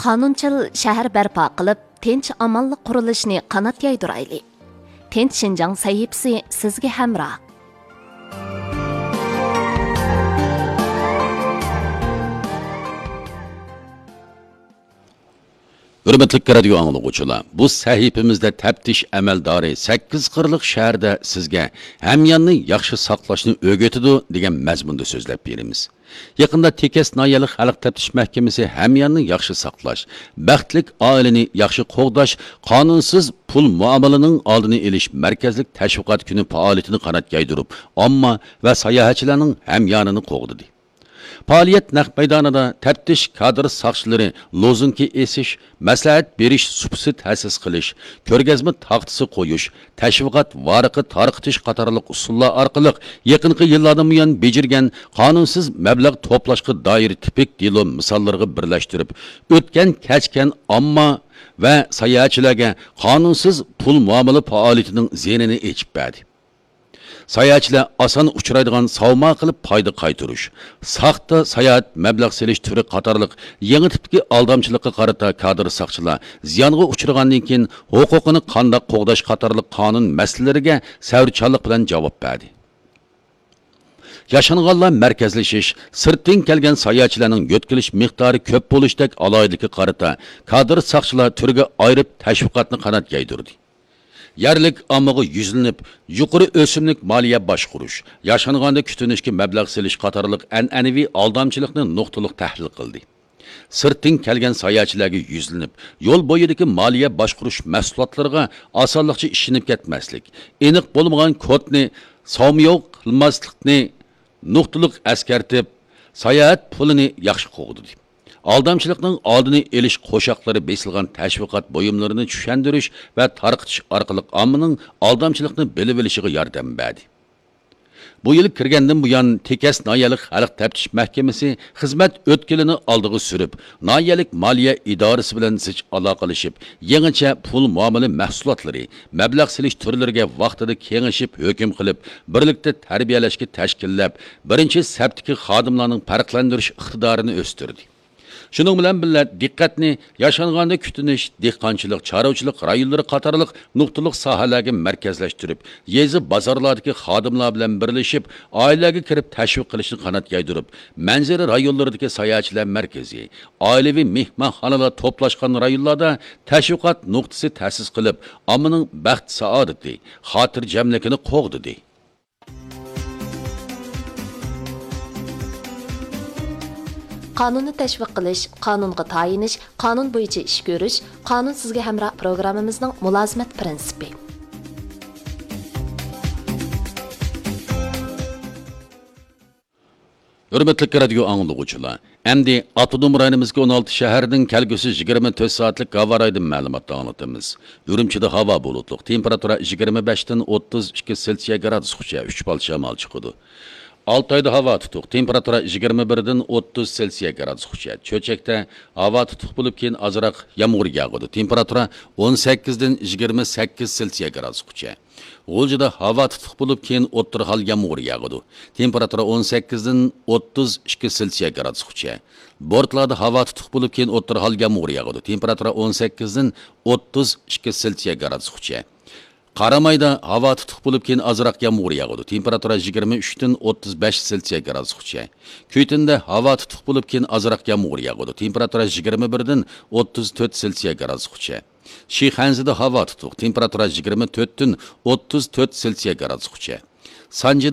qonunchil shahar barpo qilib, tinch amonlik qurilishini qanot yaydirayli. Tinch Shinjang sahifasi sizga hamroh. Hürmetli radio anlıqçılar, bu sahifimizde təftiş əməldari 8 qırlıq şəhərdə sizə həmyanını yaxşı saqlaşını ögötüdü degan məzmunda sözləb berimiz. Yaqında Tekes Nayalik Xalq Təftiş Məhkəməsi həmyanını yaxşı saqlaş, bəxtlik ailəni yaxşı qoğdaş, qanunsuz pul muamalının aldını eliş mərkəzlik təşviqat günü fəaliyyətini qanat yaydırıb, amma və sayahatçılarının həmyanını qoğdudu. Faaliyet naq meydanında təftiş kadr saqçıları lozunki esiş, məsləhət beriş supsi təsis qilish, körgəzmə taxtısı qoyuş, təşviqat varıqı tarqıtış qatarlıq usullar arqılıq yaqınqı yıllardan buyon becirgan qanunsuz məbləğ toplashqı dair tipik dilo misallarını birləşdirib, o'tgan kechgan amma və sayahatçılarga qanunsuz pul muomala faoliyatining zenini echib berdi. Sayahatchilar oson uchraydigan savma qilib foyda qaytirish, saxta sayohat mablag' selish turi qatorliq yangi tipdagi aldamchilikqa qarata kadr saqchilar ziyonga uchragandan keyin huquqini qanday qo'g'dash qatorliq qonun masalalariga savrchanlik bilan javob berdi. Yaşanğanlar mərkəzləşiş, sırtdan kelgan sayahatchilarning yo'tkilish miqdori ko'p bo'lishdek aloyidlikka qarata kadr saqchilar turiga ayirib tashviqotni qanot yaydirdi. Yerlik ammaga yüzlenip, yuqori o'simlik moliya boshqurish, yaşanganda kutinishga mablag' selish qatorliq an'anaviy aldamchilikni nuqtaliq tahlil qildi. Sirtdan kelgan sayohatchilarga yüzlenip, yo'l bo'yidagi moliya boshqurish mahsulotlariga osonlikcha ishinib ketmaslik, aniq bo'lmagan kodni savmiyoq qilmaslikni nuqtaliq askartib, sayohat pulini yaxshi qo'g'di. Aldamchilikning oldini elish qo'shoqlari besilgan tashviqot buyumlarini tushundirish va tarqitish orqali ommaning aldamchilikni bilib olishiga yordam berdi. Bu yil kirgandan buyon Tekes Nayalik Xalq Təftiş Məhkəməsi xizmat o'tkilini oldiga surib, Nayalik moliya idorasi bilan zich aloqalashib, yangicha pul muomala mahsulotlari, mablag' selish turlariga vaqtida kengashib hukm qilib, birlikda tarbiyalashga tashkillab, birinchi sabtdagi xodimlarning farqlantirish iqtidorini o'stirdi. Şunun bilan birga diqqatni yaşanganda kutinish, dehqonchilik, chorvachilik rayonlari qatorliq nuqtaliq sohalarga markazlashtirib, yezi bozorlardagi xodimlar bilan birlashib, oilaga kirib tashviq qilishni qanot yaydirib, manzara rayonlaridagi sayohatchilar markazi, oilaviy mehmonxonalar to'plashgan rayonlarda tashviqot nuqtasi ta'sis qilib, ommaning baxt saodati, xotirjamligini qo'g'didi. Qonunni tashviq qilish, qonunga tayinish, qonun bo'yicha ish ko'rish, qonun sizga hamroh programmamizning mulozimat prinsipi. Hürmetli radio anlıqçılar, endi Atonom rayonimizga 16 şəhərdən kelgüsü 24 saatlik hava rayından məlumatlar anlatımız. Ürümçide hava bulutluq, temperatura 25'den 32 Selsiya gradusgacha 3 bal şamal çıxıdı. Altayda hava tutuq, temperatura 21'den 30 Selsiya gradusgacha. Çöçekte hava tutuq bo'lib keyin azroq yağmur yağıdı. Temperatura 18'den 28 Selsiya gradusgacha. G'o'ljida hava tutuq bo'lib keyin o'ttirhal yağmur yağıdı. Temperatura 18'den 32 Selsiya gradusgacha. Bortlarda hava tutuq bo'lib keyin o'ttirhal yağmur yağıdı. Temperatura 18'den 32 Selsiya gradusgacha. Qaramayda hava tutuq bo'lib keyin azroq yağmur yağıdı. Temperatura 23'den 35 Selsiya gradusgacha. Kuytinda hava tutuq bo'lib keyin azroq yağmur yağıdı. Temperatura 21'den 34 Selsiya gradusgacha. Shixanzida hava tutuq. Temperatura 24'den 34 Selsiya gradusgacha. Sanjida